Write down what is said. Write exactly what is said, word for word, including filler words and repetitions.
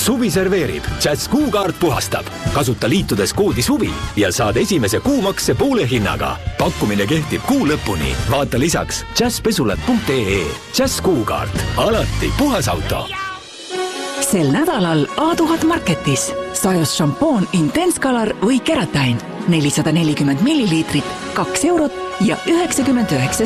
Suvi serveerib, Jazz kuukaart puhastab. Kasuta liitudes koodi suvi ja saad esimese kuumakse poole hinnaga. Pakkumine kehtib kuu lõpuni. Vaata lisaks jazzpesulat punkt ee. Jazz kuukaart. Alati puhas auto. Sel nädalal A tuhat Marketis. Sajos šampoon Intense Color või Keratin. nelisada nelikümmend milliliitrit, kaks eurot ja üheksakümmend üheksa